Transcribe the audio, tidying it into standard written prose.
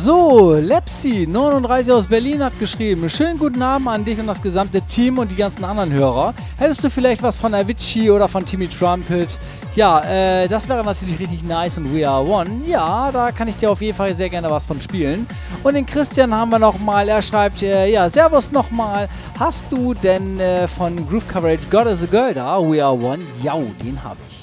So, Lepsi39 aus Berlin hat geschrieben, schönen guten Abend an dich und das gesamte Team und die ganzen anderen Hörer. Hättest du vielleicht was von Avicii oder von Timmy Trumpet? Ja, das wäre natürlich richtig nice und We Are One. Ja, da kann ich dir auf jeden Fall sehr gerne was von spielen. Und den Christian haben wir nochmal, er schreibt, ja, servus nochmal. Hast du denn von Groove Coverage God is a Girl da, We Are One? Ja, den habe ich.